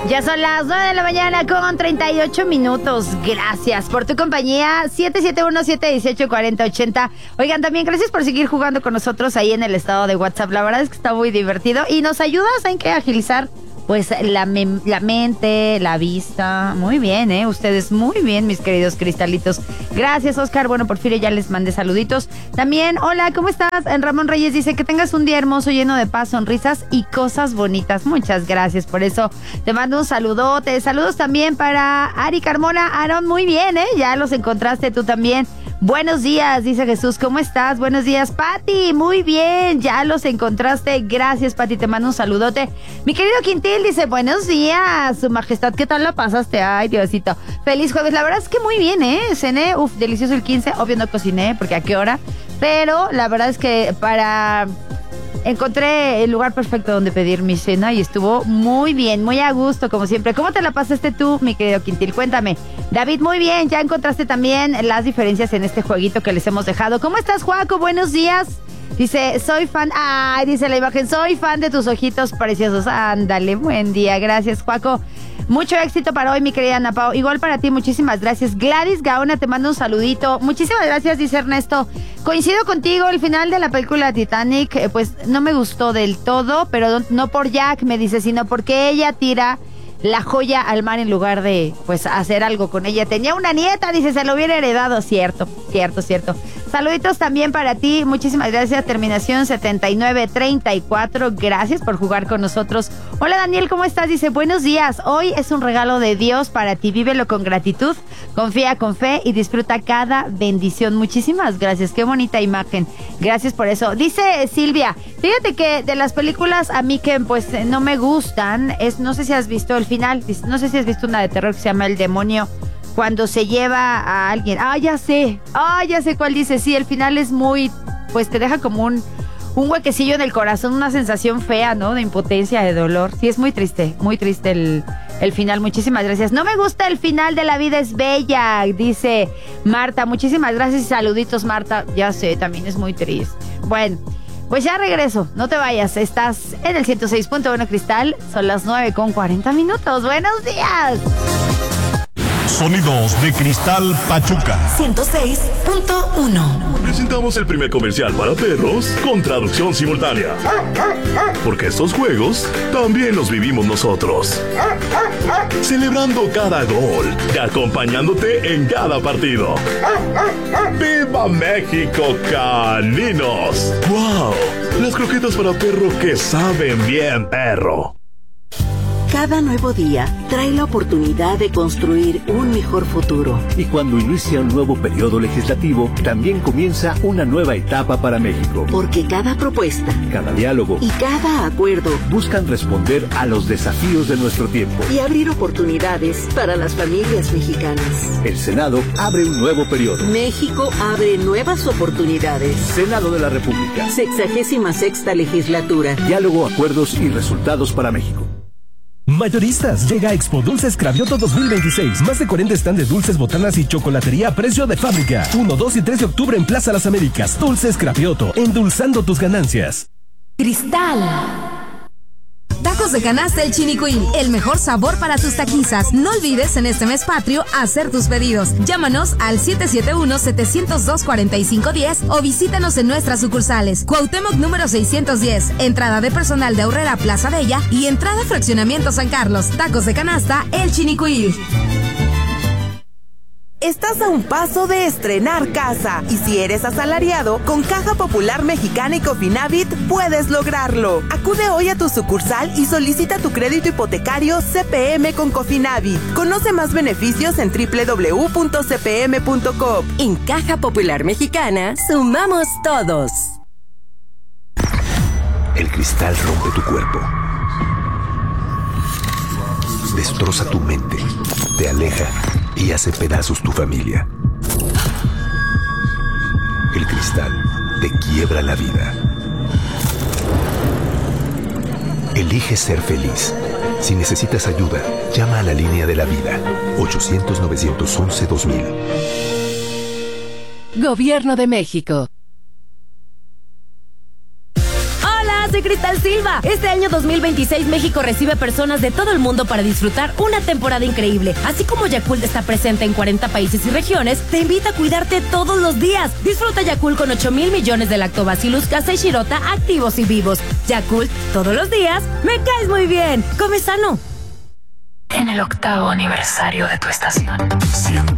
Ya son las 9 de la mañana con 38 minutos. Gracias por tu compañía. 771-718-4080. Oigan, también gracias por seguir jugando con nosotros ahí en el estado de WhatsApp. La verdad es que está muy divertido y nos ayuda, ¿saben qué? A agilizar pues la mente, la vista. Muy bien, ustedes muy bien, mis queridos cristalitos. Gracias, Oscar. Bueno, por fin ya les mandé saluditos. También, hola, ¿cómo estás? Ramón Reyes dice que tengas un día hermoso, lleno de paz, sonrisas y cosas bonitas. Muchas gracias por eso. Te mando un saludote. Saludos también para Ari Carmona. Aaron, muy bien, ya los encontraste tú también. Buenos días, dice Jesús, ¿cómo estás? Buenos días, Pati, muy bien, ya los encontraste, gracias, Pati, te mando un saludote. Mi querido Quintil dice, buenos días, su majestad, ¿qué tal la pasaste? Ay, Diosito, feliz jueves, la verdad es que muy bien, cené, delicioso el 15, obvio no cociné, porque a qué hora, pero la verdad es que encontré el lugar perfecto donde pedir mi cena y estuvo muy bien, muy a gusto, como siempre. ¿Cómo te la pasaste tú, mi querido Quintil? Cuéntame. David, muy bien, ya encontraste también las diferencias en este jueguito que les hemos dejado. ¿Cómo estás, Juaco? Buenos días. Dice, soy fan, dice la imagen, soy fan de tus ojitos preciosos. Ándale, buen día, gracias, Juaco. Mucho éxito para hoy, mi querida Ana Pao. Igual para ti, muchísimas gracias. Gladys Gaona, te mando un saludito. Muchísimas gracias, dice Ernesto. Coincido contigo, el final de la película Titanic, pues no me gustó del todo, pero no por Jack, me dice, sino porque ella tira la joya al mar en lugar de, pues, hacer algo con ella. Tenía una nieta, dice, se lo hubiera heredado. Cierto. Saluditos también para ti, muchísimas gracias. Terminación 7934, gracias por jugar con nosotros. Hola, Daniel, ¿cómo estás? Dice, buenos días, hoy es un regalo de Dios para ti, vívelo con gratitud, confía con fe y disfruta cada bendición. Muchísimas gracias, qué bonita imagen, gracias por eso. Dice Silvia, fíjate que de las películas a mí que pues no me gustan, no sé si has visto el final, no sé si has visto una de terror que se llama El Demonio, cuando se lleva a alguien. Ya sé cuál dice. Sí, el final es muy, pues te deja como un huequecillo en el corazón, una sensación fea, ¿no? De impotencia, de dolor. Sí, es muy triste el final. Muchísimas gracias. No me gusta el final de La vida es bella, dice Marta. Muchísimas gracias y saluditos, Marta. Ya sé, también es muy triste. Bueno, pues ya regreso, no te vayas. Estás en el 106.1 Cristal. Son las 9:40. Buenos días. Sonidos de Cristal Pachuca 106.1. Presentamos el primer comercial para perros con traducción simultánea. Porque estos juegos también los vivimos nosotros. Celebrando cada gol y acompañándote en cada partido. ¡Viva México, caninos! ¡Wow! Las croquetas para perro que saben bien, perro. Cada nuevo día trae la oportunidad de construir un mejor futuro. Y cuando inicia un nuevo periodo legislativo, también comienza una nueva etapa para México. Porque cada propuesta, cada diálogo y cada acuerdo buscan responder a los desafíos de nuestro tiempo y abrir oportunidades para las familias mexicanas. El Senado abre un nuevo periodo. México abre nuevas oportunidades. Senado de la República. 66ª legislatura. Diálogo, acuerdos y resultados para México. Mayoristas, llega a Expo Dulces Cravioto 2026. Más de 40 stands de dulces, botanas y chocolatería a precio de fábrica. 1, 2 y 3 de octubre en Plaza Las Américas. Dulces Cravioto, endulzando tus ganancias. Cristal. Tacos de canasta El Chinicuil, el mejor sabor para tus taquizas. No olvides en este mes patrio hacer tus pedidos. Llámanos al 771-702-4510 o visítanos en nuestras sucursales. Cuauhtémoc número 610, entrada de personal de Aurrera Plaza Bella y entrada Fraccionamiento San Carlos. Tacos de canasta El Chinicuil. Estás a un paso de estrenar casa y si eres asalariado, con Caja Popular Mexicana y Cofinavit puedes lograrlo. Acude hoy a tu sucursal y solicita tu crédito hipotecario CPM con Cofinavit. Conoce más beneficios en www.cpm.com. En Caja Popular Mexicana, sumamos todos. El cristal rompe tu cuerpo, destroza tu mente, te aleja y hace pedazos tu familia. El cristal te quiebra la vida. Elige ser feliz. Si necesitas ayuda, llama a la línea de la vida, 800-911-2000. Gobierno de México. soy Cristal Silva. Este año 2026 México recibe personas de todo el mundo para disfrutar una temporada increíble. Así como Yakult está presente en 40 países y regiones, te invita a cuidarte todos los días. Disfruta Yakult con 8,000 millones de lactobacillus casei shirota activos y vivos. Yakult, todos los días, me caes muy bien. Come sano. En el 8º aniversario de tu estación.